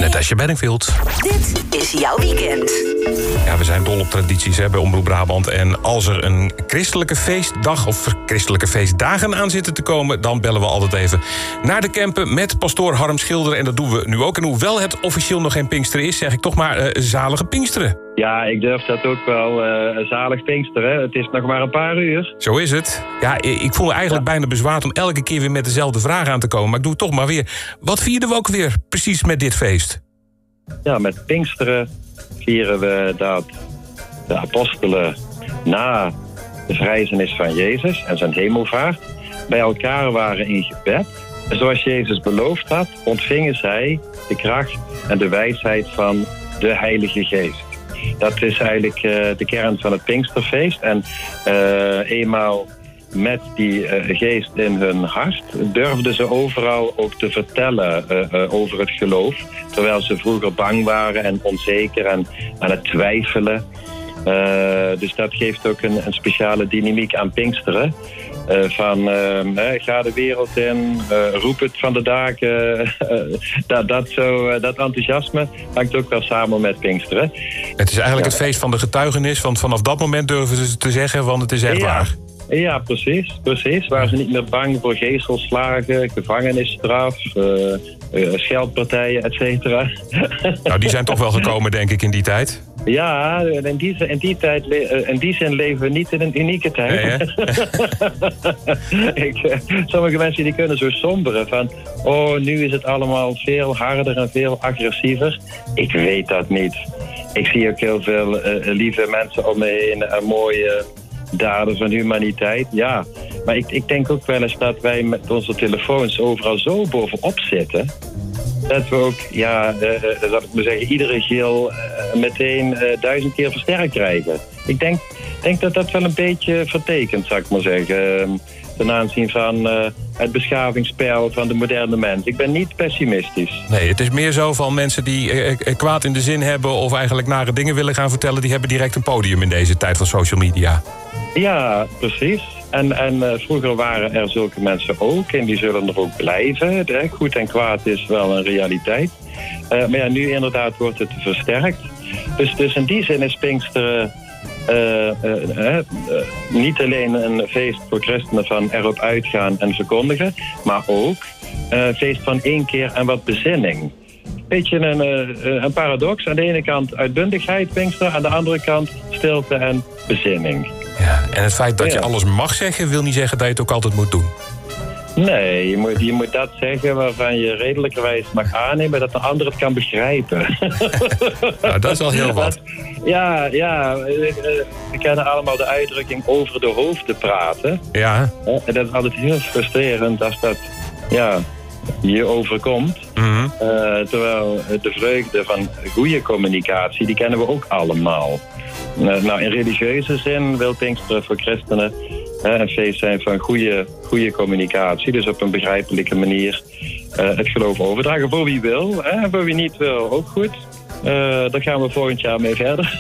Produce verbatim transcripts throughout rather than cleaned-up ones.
Natasja Bedingfield. Dit is jouw weekend. Ja, we zijn dol op tradities hè, bij Omroep Brabant. En als er een christelijke feestdag of christelijke feestdagen aan zitten te komen, dan bellen we altijd even naar de Kempen met pastoor Harm Schilder. En dat doen we nu ook. En hoewel het officieel nog geen Pinksteren is, zeg ik toch maar uh, zalige Pinksteren. Ja, ik durf dat ook wel. Uh, zalig Pinksteren. Het is nog maar een paar uur. Zo is het. Ja, ik voel me eigenlijk ja. bijna bezwaard om elke keer weer met dezelfde vraag aan te komen. Maar ik doe het toch maar weer. Wat vierden we ook weer precies met dit feest? Ja, met Pinksteren vieren we dat de apostelen na de verrijzenis van Jezus en zijn hemelvaart bij elkaar waren in gebed. En zoals Jezus beloofd had, ontvingen zij de kracht en de wijsheid van de Heilige Geest. Dat is eigenlijk uh, de kern van het Pinksterfeest. En uh, eenmaal met die uh, geest in hun hart durfden ze overal ook te vertellen uh, uh, over het geloof. Terwijl ze vroeger bang waren en onzeker en aan het twijfelen. Uh, dus dat geeft ook een, een speciale dynamiek aan Pinksteren. Uh, van uh, uh, ga de wereld in, uh, roep het van de daken. Uh, dat, dat, zo, uh, dat enthousiasme hangt ook wel samen met Pinksteren. Het is eigenlijk ja. het feest van de getuigenis, want vanaf dat moment durven ze te zeggen, want het is echt ja. waar. Ja, precies, precies. Waren ze niet meer bang voor gezelslagen, gevangenisstraf, uh, uh, scheldpartijen, et cetera. Nou, die zijn toch wel gekomen, denk ik, in die tijd. Ja, in die, in die, tijd, in die zin leven we niet in een unieke tijd. Nee, ik, sommige mensen die kunnen zo somberen van, oh, nu is het allemaal veel harder en veel agressiever. Ik weet dat niet. Ik zie ook heel veel uh, lieve mensen om me heen en mooie daden van humaniteit. Ja, maar ik, ik denk ook wel eens dat wij met onze telefoons overal zo bovenop zitten, dat we ook, ja, uh, uh, dat ik moet zeggen, iedere geel uh, meteen uh, duizend keer versterkt krijgen. Ik denk, denk dat dat wel een beetje vertekent, zou ik maar zeggen. Uh, ten aanzien van uh, het beschavingspeil van de moderne mens. Ik ben niet pessimistisch. Nee, het is meer zo van mensen die uh, kwaad in de zin hebben of eigenlijk nare dingen willen gaan vertellen, die hebben direct een podium in deze tijd van social media. Ja, precies. En, en uh, vroeger waren er zulke mensen ook en die zullen er ook blijven. Hè? Goed en kwaad is wel een realiteit. Uh, maar ja, nu inderdaad wordt het versterkt. Dus, dus in die zin is Pinksteren uh, uh, uh, uh, niet alleen een feest voor christenen van erop uitgaan en verkondigen, maar ook een uh, feest van één keer en wat bezinning. Beetje een, uh, een paradox. Aan de ene kant uitbundigheid, Pinksteren, aan de andere kant stilte en bezinning. Ja, en het feit dat ja. je alles mag zeggen, wil niet zeggen dat je het ook altijd moet doen. Nee, je moet, je moet dat zeggen waarvan je redelijkerwijs mag aannemen dat de ander het kan begrijpen. Nou, dat is al heel wat. Ja, ja, we kennen allemaal de uitdrukking over de hoofden praten. Ja. En dat is altijd heel frustrerend als dat, ja, je overkomt. Mm-hmm. Uh, terwijl de vreugde van goede communicatie, die kennen we ook allemaal. Uh, nou, in religieuze zin wil Pinksteren voor christenen uh, een feest zijn van goede, goede communicatie. Dus op een begrijpelijke manier uh, het geloof overdragen. Voor wie wil, hè, voor wie niet wil, ook goed. Uh, daar gaan we volgend jaar mee verder.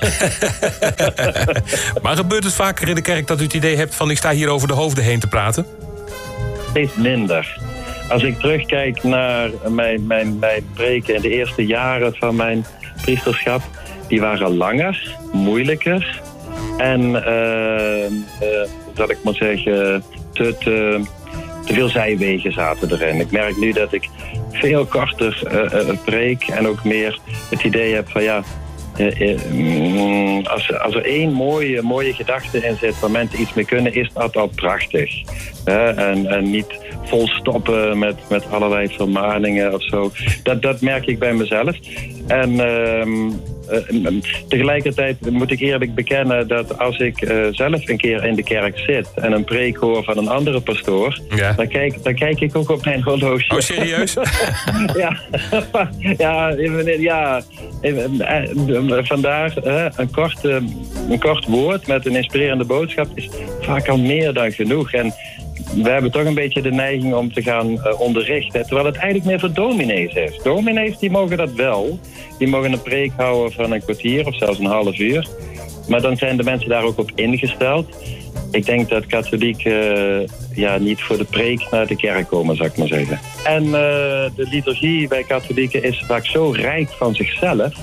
Maar gebeurt het vaker in de kerk dat u het idee hebt van ik sta hier over de hoofden heen te praten? Steeds minder. Als ik terugkijk naar mijn, mijn, mijn preken in de eerste jaren van mijn priesterschap, die waren langer, moeilijker en, uh, uh, zal ik maar zeggen, te, te, te veel zijwegen zaten erin. Ik merk nu dat ik veel korter uh, uh, preek en ook meer het idee heb van ja, uh, uh, als, als er één mooie, mooie gedachte in zit waar mensen iets mee kunnen, is dat al prachtig. Uh, en, en niet vol stoppen met, met allerlei vermaningen of zo. Dat, dat merk ik bij mezelf. En uh, uh, tegelijkertijd moet ik eerlijk bekennen dat als ik uh, zelf een keer in de kerk zit en een preek hoor van een andere pastoor, ja. dan, kijk, dan kijk ik ook op mijn horloge. Oh, serieus? ja, ja, ja, vandaar uh, een, kort, uh, een kort woord met een inspirerende boodschap is vaak al meer dan genoeg. En we hebben toch een beetje de neiging om te gaan uh, onderrichten, terwijl het eigenlijk meer voor dominees is. Dominees die mogen dat wel. Die mogen een preek houden van een kwartier of zelfs een half uur. maar dan zijn de mensen daar ook op ingesteld. Ik denk dat katholieken uh, ja, niet voor de preek naar de kerk komen, zou ik maar zeggen. En uh, de liturgie bij katholieken is vaak zo rijk van zichzelf.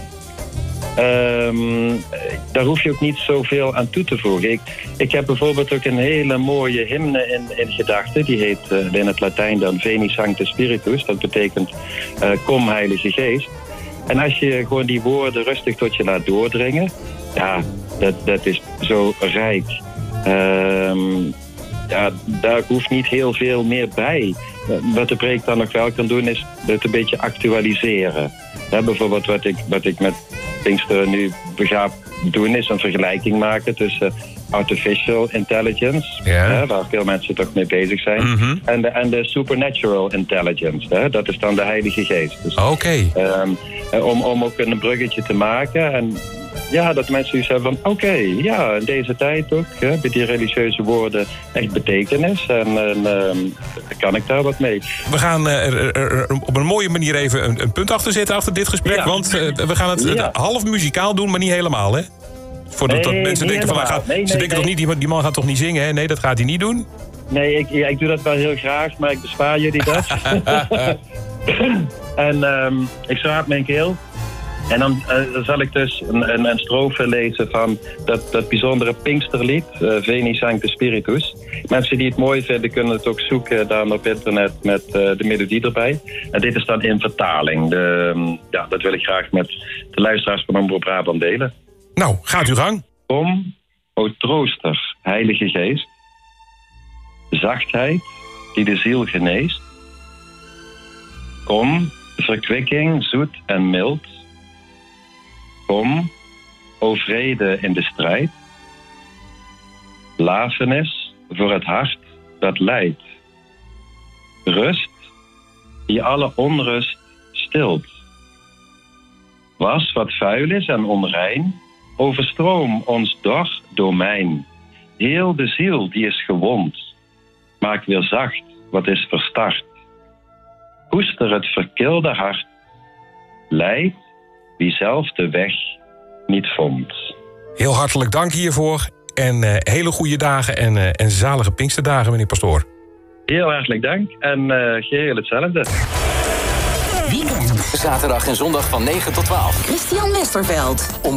Um, daar hoef je ook niet zoveel aan toe te voegen. Ik, ik heb bijvoorbeeld ook een hele mooie hymne in, in gedachten. Die heet uh, in het Latijn dan Veni Sancte Spiritus. Dat betekent uh, Kom Heilige Geest. En als je gewoon die woorden rustig tot je laat doordringen... ja, dat, dat is zo rijk. Um, ja, daar hoeft niet heel veel meer bij. Wat de preek dan nog wel kan doen, is het een beetje actualiseren. Ja, bijvoorbeeld wat ik, wat ik met Pinksteren nu ga doen, is een vergelijking maken tussen artificial intelligence, ja. hè, waar veel mensen toch mee bezig zijn, mm-hmm. en, de, en de supernatural intelligence. Hè, dat is dan de Heilige Geest. Dus, Oké. Okay. Um, om, om ook een bruggetje te maken en ja, dat mensen zeggen van oké, okay, ja, in deze tijd ook hè, hebben die religieuze woorden echt betekenis en, en um, kan ik daar wat mee. We gaan uh, er, er op een mooie manier even een, een punt achter zetten achter dit gesprek, ja. want uh, we gaan het ja. half muzikaal doen, maar niet helemaal, hè? Voordat nee, mensen denken van, hij gaat, nee, nee, ze denken nee. toch niet, die, die man gaat toch niet zingen, hè? Nee, dat gaat hij niet doen. Nee, ik, ja, ik doe dat wel heel graag, maar ik bespaar jullie dat. en um, ik schraap mijn keel. En dan uh, zal ik dus een, een, een strofe lezen van dat, dat bijzondere Pinksterlied, uh, Veni Sancte Spiritus. Mensen die het mooi vinden kunnen het ook zoeken dan op internet met uh, de melodie erbij. En dit is dan in vertaling. De, um, ja, dat wil ik graag met de luisteraars van Omroep Brabant delen. Nou, gaat uw gang. Kom, o trooster, Heilige Geest, zachtheid die de ziel geneest. Kom, verkwikking zoet en mild. Kom, o vrede in de strijd. Lafenis voor het hart dat lijdt. Rust die alle onrust stilt. Was wat vuil is en onrein, overstroom ons dor domein. Heel de ziel die is gewond, maak weer zacht wat is verstard. Koester het verkilde hart, leid wie zelf de weg niet vond. Heel hartelijk dank hiervoor en uh, hele goede dagen en, uh, en zalige Pinksterdagen, meneer Pastoor. Heel hartelijk dank en uh, geheel hetzelfde. Weekend. Zaterdag en zondag van negen tot twaalf. Christian Westerveld. Om